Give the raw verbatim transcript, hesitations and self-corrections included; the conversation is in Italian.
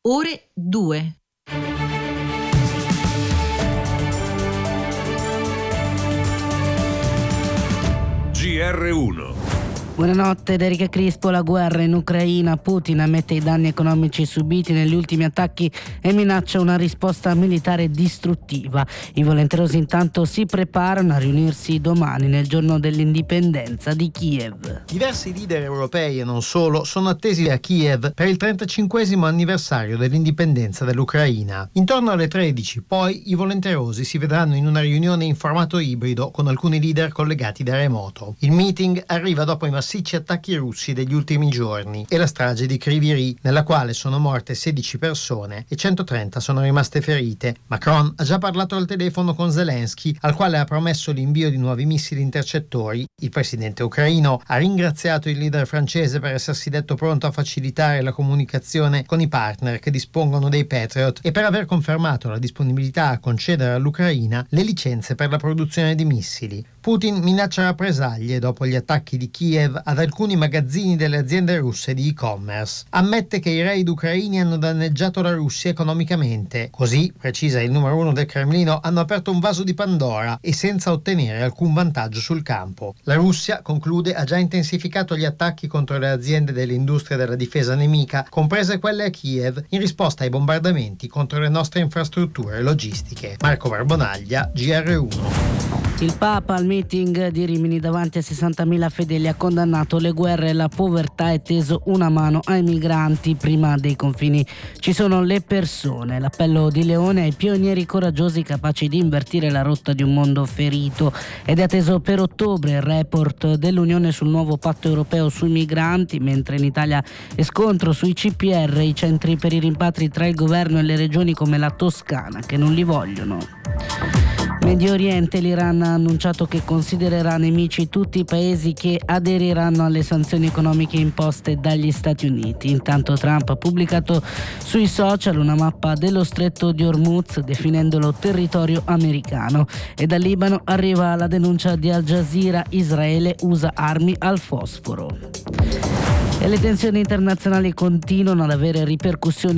ore due. G R uno. Buonanotte, da Erika Crispo. La guerra in Ucraina. Putin ammette i danni economici subiti negli ultimi attacchi e minaccia una risposta militare distruttiva. I volenterosi intanto si preparano a riunirsi domani nel giorno dell'indipendenza di Kiev. Diversi leader europei e non solo sono attesi a Kiev per il trentacinquesimo anniversario dell'indipendenza dell'Ucraina. Intorno alle tredici, poi, i volenterosi si vedranno in una riunione in formato ibrido con alcuni leader collegati da remoto. Il meeting arriva dopo i massicci attacchi russi degli ultimi giorni e la strage di Kryvyi Rih, nella quale sono morte sedici persone e centotrenta sono rimaste ferite. Macron ha già parlato al telefono con Zelensky, al quale ha promesso l'invio di nuovi missili intercettori. Il presidente ucraino ha ringraziato il leader francese per essersi detto pronto a facilitare la comunicazione con i partner che dispongono dei Patriot e per aver confermato la disponibilità a concedere all'Ucraina le licenze per la produzione di missili. Putin minaccia rappresaglie dopo gli attacchi di Kiev ad alcuni magazzini delle aziende russe di e-commerce. Ammette che i raid ucraini hanno danneggiato la Russia economicamente. Così, precisa il numero uno del Cremlino, hanno aperto un vaso di Pandora e senza ottenere alcun vantaggio sul campo. La Russia, conclude, ha già intensificato gli attacchi contro le aziende dell'industria della difesa nemica, comprese quelle a Kiev, in risposta ai bombardamenti contro le nostre infrastrutture logistiche. Marco Barbonaglia, G R uno. Il Papa al meeting di Rimini davanti a sessantamila fedeli ha condannato le guerre e la povertà e teso una mano ai migranti. Prima dei confini ci sono le persone. L'appello di Leone ai pionieri coraggiosi capaci di invertire la rotta di un mondo ferito. Ed è atteso per ottobre il report dell'Unione sul nuovo patto europeo sui migranti, mentre in Italia è scontro sui C P R, i centri per i rimpatri tra il governo e le regioni come la Toscana, che non li vogliono. Medio Oriente, l'Iran ha annunciato che considererà nemici tutti i paesi che aderiranno alle sanzioni economiche imposte dagli Stati Uniti. Intanto Trump ha pubblicato sui social una mappa dello stretto di Hormuz definendolo territorio americano. E dal Libano arriva la denuncia di Al Jazeera: Israele usa armi al fosforo. E le tensioni internazionali continuano ad avere ripercussioni